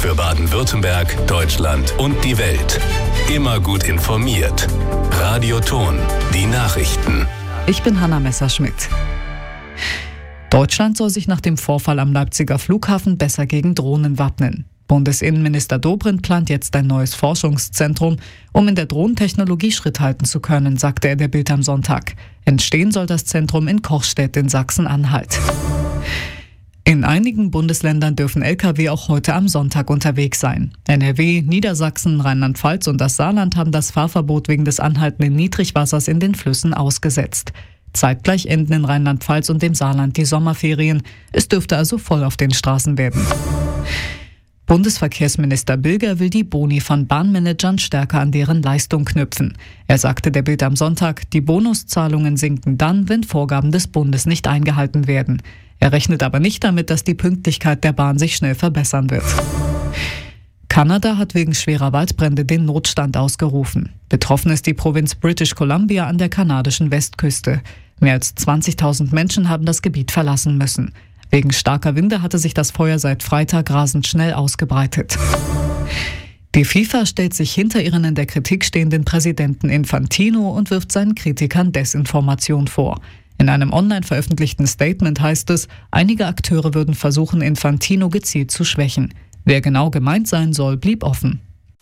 Für Baden-Württemberg, Deutschland und die Welt. Immer gut informiert. Radio Thon, die Nachrichten. Ich bin Hanna Messerschmidt. Deutschland soll sich nach dem Vorfall am Leipziger Flughafen besser gegen Drohnen wappnen. Bundesinnenminister Dobrindt plant jetzt ein neues Forschungszentrum, um in der Drohnentechnologie Schritt halten zu können, sagte er der Bild am Sonntag. Entstehen soll das Zentrum in Kochstedt in Sachsen-Anhalt. In einigen Bundesländern dürfen Lkw auch heute am Sonntag unterwegs sein. NRW, Niedersachsen, Rheinland-Pfalz und das Saarland haben das Fahrverbot wegen des anhaltenden Niedrigwassers in den Flüssen ausgesetzt. Zeitgleich enden in Rheinland-Pfalz und dem Saarland die Sommerferien. Es dürfte also voll auf den Straßen werden. Bundesverkehrsminister Bilger will die Boni von Bahnmanagern stärker an deren Leistung knüpfen. Er sagte der Bild am Sonntag, die Bonuszahlungen sinken dann, wenn Vorgaben des Bundes nicht eingehalten werden. Er rechnet aber nicht damit, dass die Pünktlichkeit der Bahn sich schnell verbessern wird. Kanada hat wegen schwerer Waldbrände den Notstand ausgerufen. Betroffen ist die Provinz British Columbia an der kanadischen Westküste. Mehr als 20.000 Menschen haben das Gebiet verlassen müssen. Wegen starker Winde hatte sich das Feuer seit Freitag rasend schnell ausgebreitet. Die FIFA stellt sich hinter ihren in der Kritik stehenden Präsidenten Infantino und wirft seinen Kritikern Desinformation vor. In einem online veröffentlichten Statement heißt es, einige Akteure würden versuchen, Infantino gezielt zu schwächen. Wer genau gemeint sein soll, blieb offen.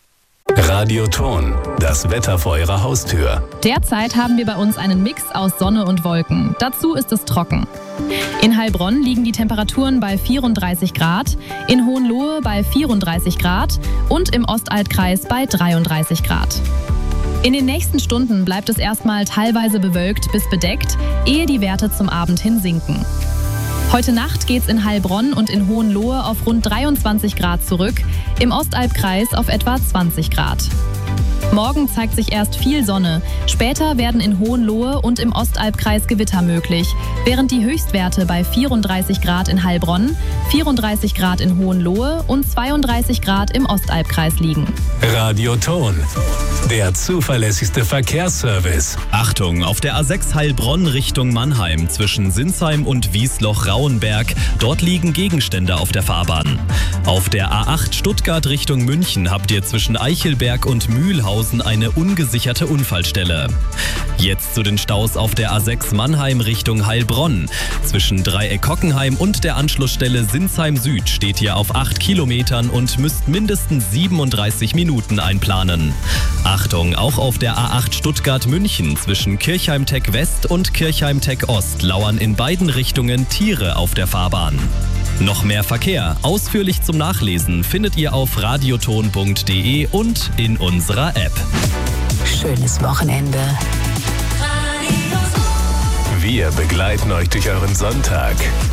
Radio Thon, das Wetter vor Ihrer Haustür. Derzeit haben wir bei uns einen Mix aus Sonne und Wolken. Dazu ist es trocken. In Heilbronn liegen die Temperaturen bei 34 Grad, in Hohenlohe bei 34 Grad und im Ostalbkreis bei 33 Grad. In den nächsten Stunden bleibt es erstmal teilweise bewölkt bis bedeckt, ehe die Werte zum Abend hin sinken. Heute Nacht geht's in Heilbronn und in Hohenlohe auf rund 23 Grad zurück, im Ostalbkreis auf etwa 20 Grad. Morgen zeigt sich erst viel Sonne, später werden in Hohenlohe und im Ostalbkreis Gewitter möglich, während die Höchstwerte bei 34 Grad in Heilbronn, 34 Grad in Hohenlohe und 32 Grad im Ostalbkreis liegen. Radio Thon, der zuverlässigste Verkehrsservice. Achtung, auf der A6 Heilbronn Richtung Mannheim zwischen Sinsheim und Wiesloch-Rauenberg. Dort liegen Gegenstände auf der Fahrbahn. Auf der A8 Stuttgart Richtung München habt ihr zwischen Eichelberg und Mühlhausen eine ungesicherte Unfallstelle. Jetzt zu den Staus auf der A6 Mannheim Richtung Heilbronn. Zwischen Dreieck Hockenheim und der Anschlussstelle Sinsheim Süd steht ihr auf 8 Kilometern und müsst mindestens 37 Minuten einplanen. Achtung, auch auf der A8 Stuttgart-München zwischen Kirchheim-Teck West und Kirchheim-Teck Ost lauern in beiden Richtungen Tiere auf der Fahrbahn. Noch mehr Verkehr, ausführlich zum Nachlesen, findet ihr auf radiothon.de und in unserer App. Schönes Wochenende. Wir begleiten euch durch euren Sonntag.